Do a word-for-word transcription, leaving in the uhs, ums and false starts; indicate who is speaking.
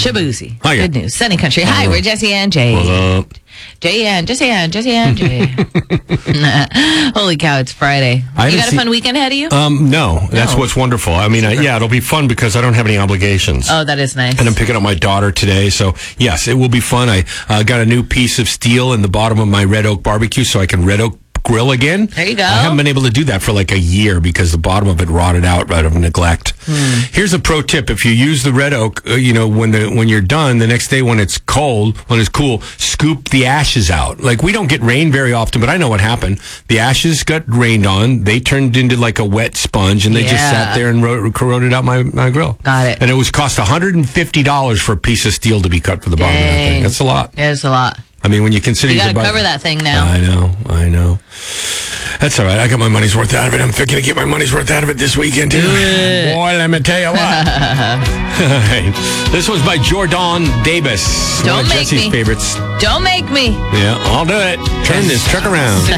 Speaker 1: Shabuzi.
Speaker 2: Hi,
Speaker 1: Good news. Sunny Country. Hi, we're Jesse and Jay.
Speaker 2: What's up?
Speaker 1: Jay and Jesse and Jesse and Jay. Holy cow, it's Friday.
Speaker 2: I
Speaker 1: You got a
Speaker 2: see-
Speaker 1: fun weekend ahead of you?
Speaker 2: Um, no, that's
Speaker 1: No.
Speaker 2: what's wonderful. I mean, uh, yeah, it'll be fun because I don't have any obligations.
Speaker 1: Oh, that is nice.
Speaker 2: And I'm picking up my daughter today, so yes, it will be fun. I uh, got a new piece of steel in the bottom of my Red Oak barbecue, so I can Red Oak grill again.
Speaker 1: There you go.
Speaker 2: I haven't been able to do that for like a year because the bottom of it rotted out out of neglect.
Speaker 1: Hmm.
Speaker 2: Here's a pro tip: if you use the Red Oak, uh, you know when the when you're done, the next day when it's cold, when it's cool, scoop the ashes out. Like we don't get rain very often, but I know what happened. The ashes got rained on; they turned into like a wet sponge, and they just
Speaker 1: Yeah.
Speaker 2: sat there and ro- corroded out my, my grill.
Speaker 1: Got it.
Speaker 2: And it was cost one hundred fifty dollars for a piece of steel to be cut for the bottom of that thing.
Speaker 1: Dang.
Speaker 2: That's a lot.
Speaker 1: Yeah, it's a lot.
Speaker 2: I mean, when you consider
Speaker 1: You
Speaker 2: could
Speaker 1: got to
Speaker 2: buy-
Speaker 1: cover that thing now.
Speaker 2: I know, I know. That's all right. I got my money's worth out of it. I'm going to get my money's worth out of it this weekend, too. Boy, let me tell you what. This was by Jordan Davis.
Speaker 1: Don't
Speaker 2: one of
Speaker 1: make
Speaker 2: Jesse's
Speaker 1: me.
Speaker 2: favorites.
Speaker 1: Don't make me.
Speaker 2: Yeah, I'll do it. Turn this truck around.